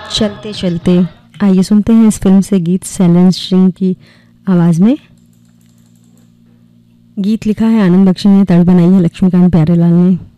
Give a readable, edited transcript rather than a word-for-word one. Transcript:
चलते चलते। आइए सुनते हैं इस फिल्म से गीत शैलेंद्र सिंह की आवाज़ में। गीत लिखा है आनंद बख्शी ने, तर्ज बनाई है लक्ष्मीकांत प्यारेलाल ने।